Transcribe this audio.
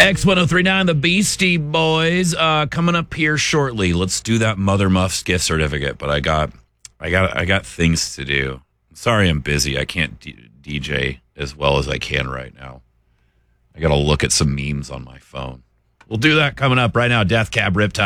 X1039, the Beastie Boys, coming up here shortly. Let's do that Mother Muffs gift certificate. But I got things to do. Sorry, I'm busy. I can't DJ as well as I can right now. I got to look at some memes on my phone. We'll do that coming up right now. Death Cab Riptide.